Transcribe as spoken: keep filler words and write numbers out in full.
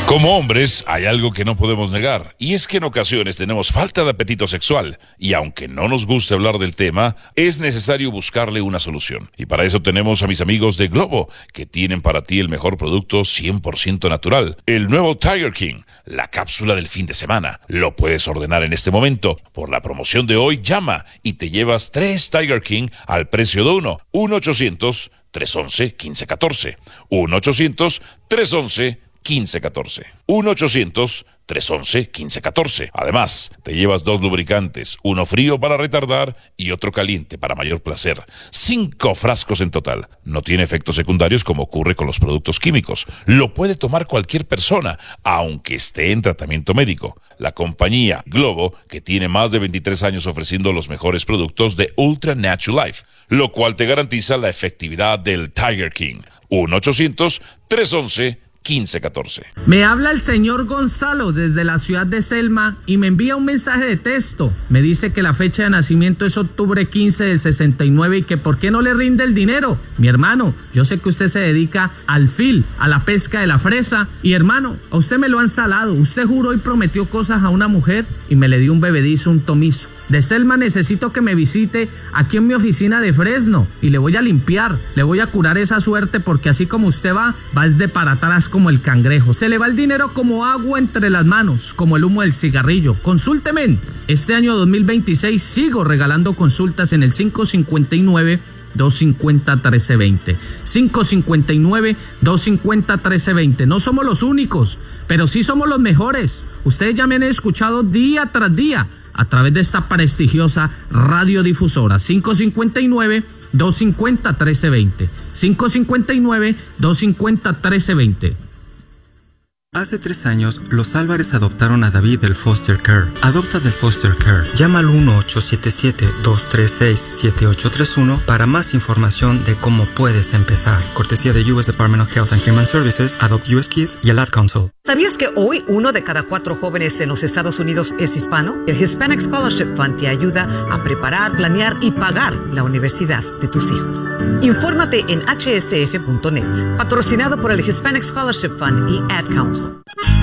Como hombres, hay algo que no podemos negar, y es que en ocasiones tenemos falta de apetito sexual, y aunque no nos guste hablar del tema, es necesario buscarle una solución. Y para eso tenemos a mis amigos de Globo, que tienen para ti el mejor producto cien por ciento natural, el nuevo Tiger King, la cápsula del fin de semana. Lo puedes ordenar en este momento. Por la promoción de hoy, llama y te llevas tres Tiger King al precio de uno. uno ochocientos, tres once, quince catorce. uno ochocientos, tres once, quince catorce. uno ochocientos, tres once, quince catorce. Además, te llevas dos lubricantes, uno frío para retardar y otro caliente para mayor placer. Cinco frascos en total. No tiene efectos secundarios como ocurre con los productos químicos. Lo puede tomar cualquier persona, aunque esté en tratamiento médico. La compañía Globo, que tiene más de veintitrés años ofreciendo los mejores productos de Ultra Natural Life, lo cual te garantiza la efectividad del Tiger King. uno ochocientos, tres once, quince catorce. Me habla el señor Gonzalo desde la ciudad de Selma y me envía un mensaje de texto. Me dice que la fecha de nacimiento es octubre quince del sesenta y nueve y que por qué no le rinde el dinero. Mi hermano, yo sé que usted se dedica al fil, a la pesca de la fresa. Y hermano, a usted me lo han salado. Usted juró y prometió cosas a una mujer y me le dio un bebedizo, un tomizo. De Selma necesito que me visite aquí en mi oficina de Fresno y le voy a limpiar, le voy a curar esa suerte porque así como usted va, va es de para atrás como el cangrejo. Se le va el dinero como agua entre las manos, como el humo del cigarrillo. Consúlteme. Este año dos mil veintiséis sigo regalando consultas en el cinco cinco nueve, dos cinco cero, trece veinte. cinco cinco nueve, dos cinco cero, trece veinte. No somos los únicos, pero sí somos los mejores. Ustedes ya me han escuchado día tras día a través de esta prestigiosa radiodifusora. cinco cinco nueve, dos cinco cero, trece veinte. cinco cinco nueve, dos cinco cero, trece veinte. Hace tres años, los Álvarez adoptaron a David del Foster Care. Adopta del Foster Care. Llama al uno ocho siete siete, dos tres seis, siete ocho tres uno para más información de cómo puedes empezar. Cortesía de U S Department of Health and Human Services, Adopt U S Kids y el Ad Council. ¿Sabías que hoy uno de cada cuatro jóvenes en los Estados Unidos es hispano? El Hispanic Scholarship Fund te ayuda a preparar, planear y pagar la universidad de tus hijos. Infórmate en h s f punto net. Patrocinado por el Hispanic Scholarship Fund y Ad Council.